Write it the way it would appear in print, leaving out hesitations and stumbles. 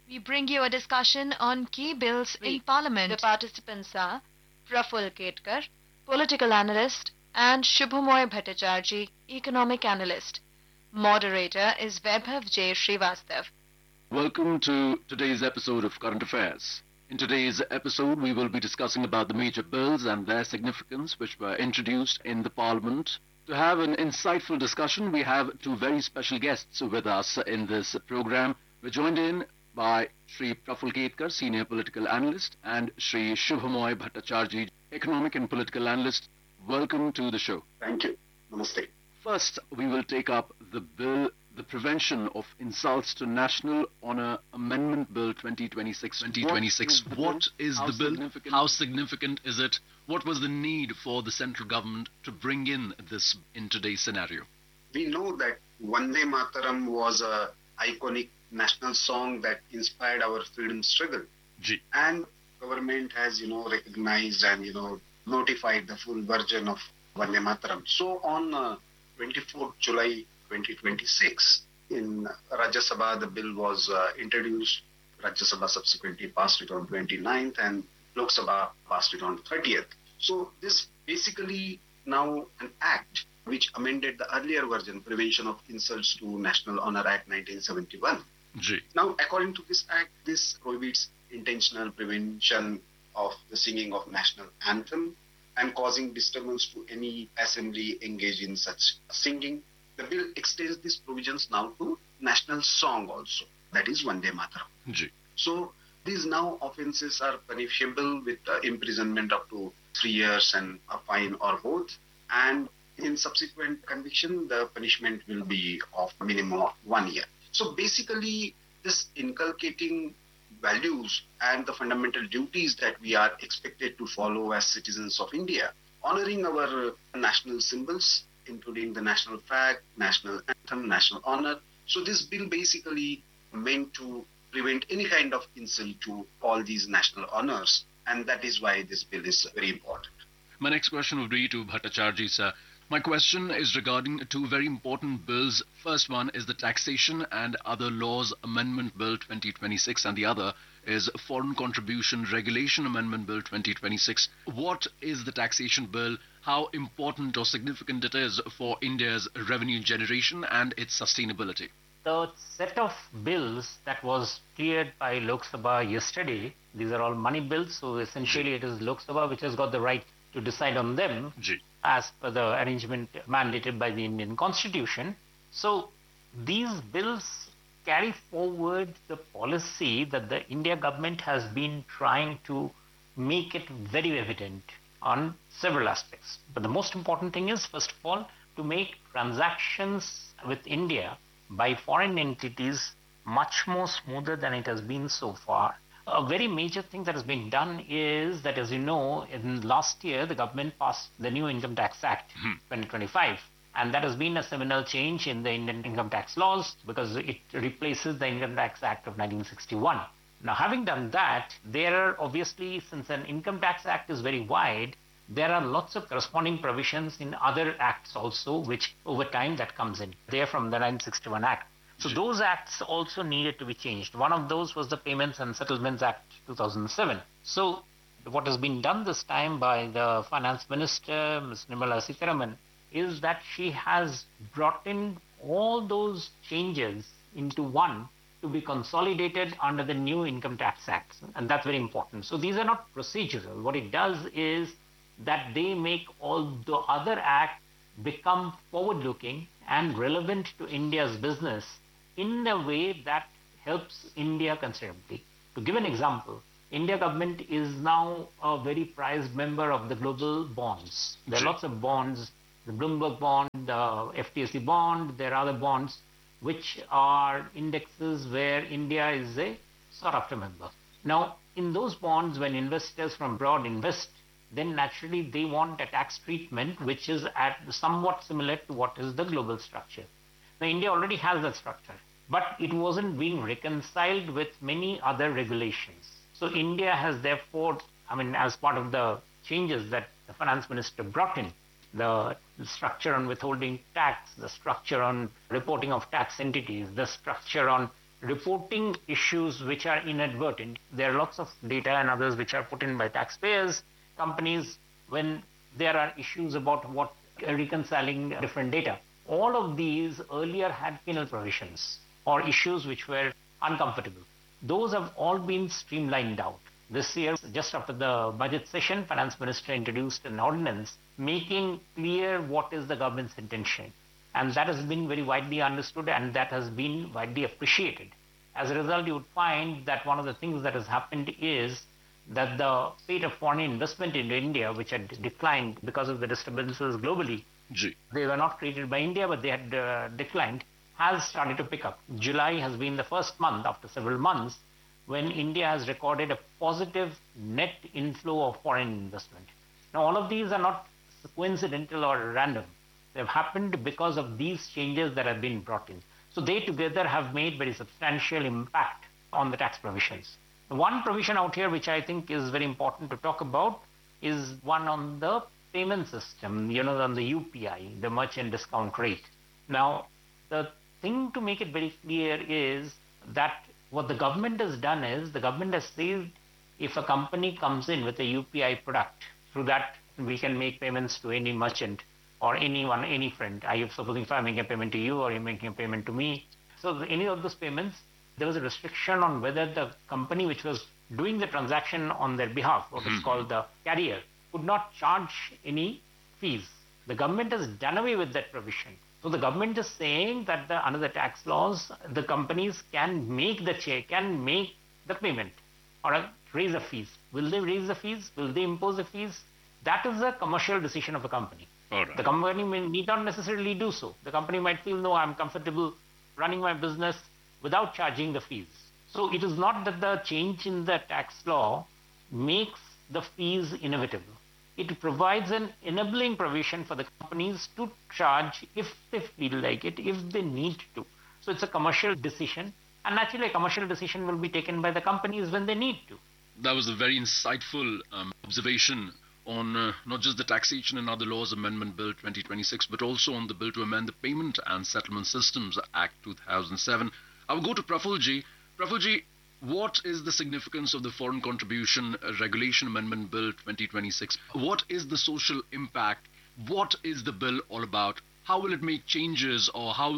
We bring you a discussion on key bills in Parliament. The participants are Praful Ketkar, political analyst, and Shubhamoy Bhattacharjee, economic analyst. Moderator is Vaibhav J. Srivastav. Welcome to today's episode of Current Affairs. In today's episode, we will be discussing about the major bills and their significance which were introduced in the Parliament. To have an insightful discussion, we have two very special guests with us in this program. We're joined in by Shri Praful Ketkar, Senior Political Analyst, and Shri Shubhamoy Bhattacharjee, Economic and Political Analyst. Welcome to the show. Thank you. Namaste. First, we will take up the bill, the Prevention of Insults to National Honour Amendment Bill 2026. What is the bill? How significant is it? What was the need for the central government to bring in this in today's scenario? We know that Vande Mataram was an iconic national song that inspired our freedom struggle. And government has, recognized and, notified the full version of Vande Mataram. So on 24th July 2026, in Rajya Sabha, the bill was introduced. Rajya Sabha subsequently passed it on 29th and Lok Sabha passed it on 30th. So this basically now an act which amended the earlier version, Prevention of Insults to National Honour Act 1971. Now, according to this act, this prohibits intentional prevention of the singing of national anthem and causing disturbance to any assembly engaged in such singing. The bill extends these provisions now to national song also, that is Vande Mataram. So these now offences are punishable with imprisonment up to 3 years and a fine or both. And in subsequent conviction, the punishment will be of minimum of 1 year. So basically, this inculcating values and the fundamental duties that we are expected to follow as citizens of India, honoring our national symbols, including the national flag, national anthem, national honor. So this bill basically meant to prevent any kind of insult to all these national honors, and that is why this bill is very important. My next question would be to Bhattacharjee, sir. My question is regarding two very important bills. First one is the Taxation and Other Laws Amendment Bill 2026, and the other is Foreign Contribution Regulation Amendment Bill 2026. What is the taxation bill? How important or significant it is for India's revenue generation and its sustainability? The set of bills that was cleared by Lok Sabha yesterday, these are all money bills, so essentially it is Lok Sabha which has got the right to decide on them as per the arrangement mandated by the Indian Constitution. So these bills carry forward the policy that the India government has been trying to make it very evident on several aspects. But the most important thing is, first of all, to make transactions with India by foreign entities much more smoother than it has been so far. A very major thing that has been done is that, as you know, in last year, the government passed the new Income Tax Act 2025. And that has been a seminal change in the Indian income tax laws because it replaces the Income Tax Act of 1961. Now, having done that, there are obviously, since an Income Tax Act is very wide, there are lots of corresponding provisions in other acts also, which over time that comes in. They are from the 1961 Act. So those acts also needed to be changed. One of those was the Payments and Settlements Act 2007. So what has been done this time by the Finance Minister, Ms. Nirmala Sitharaman, is that she has brought in all those changes into one to be consolidated under the new Income Tax Act. And that's very important. So these are not procedural. What it does is that they make all the other acts become forward-looking and relevant to India's business in a way that helps India considerably. To give an example, India government is now a very prized member of the global bonds. There are lots of bonds, the Bloomberg bond, the FTSE bond, there are other bonds which are indexes where India is a sought-after member. Now, in those bonds, when investors from abroad invest, then naturally they want a tax treatment which is somewhat similar to what is the global structure. Now, India already has that structure, but it wasn't being reconciled with many other regulations. So India has therefore, as part of the changes that the finance minister brought in, the structure on withholding tax, the structure on reporting of tax entities, the structure on reporting issues which are inadvertent. There are lots of data and others which are put in by taxpayers, companies, when there are issues about what reconciling different data. All of these earlier had penal provisions or issues which were uncomfortable. Those have all been streamlined out. This year, just after the budget session, Finance Minister introduced an ordinance making clear what is the government's intention. And that has been very widely understood and that has been widely appreciated. As a result, you would find that one of the things that has happened is that the rate of foreign investment in India, which had declined because of the disturbances globally, they were not created by India, but they had declined, has started to pick up. July has been the first month after several months when India has recorded a positive net inflow of foreign investment. Now, all of these are not coincidental or random. They've happened because of these changes that have been brought in. So they together have made very substantial impact on the tax provisions. One provision out here which I think is very important to talk about is one on the payment system, on the UPI, the merchant discount rate. Now, the thing to make it very clear is that what the government has done is the government has said if a company comes in with a UPI product, through that we can make payments to any merchant or anyone, any friend. Supposing if I'm making a payment to you or you're making a payment to me. So any of those payments, there was a restriction on whether the company which was doing the transaction on their behalf, what is called the carrier, could not charge any fees. The government has done away with that provision. So the government is saying that under the tax laws, the companies can make the payment or raise the fees. Will they raise the fees? Will they impose the fees? That is a commercial decision of a company. Right. The company need not necessarily do so. The company might feel, no, I'm comfortable running my business without charging the fees. So it is not that the change in the tax law makes the fees inevitable. It provides an enabling provision for the companies to charge if they feel like it, if they need to. So it's a commercial decision. And naturally, a commercial decision will be taken by the companies when they need to. That was a very insightful observation on not just the Taxation and Other Laws Amendment Bill 2026, but also on the bill to amend the Payment and Settlement Systems Act 2007. I will go to Prafulji. Prafulji, what is the significance of the Foreign Contribution Regulation Amendment Bill 2026? What is the social impact? What is the bill all about? How will it make changes, or how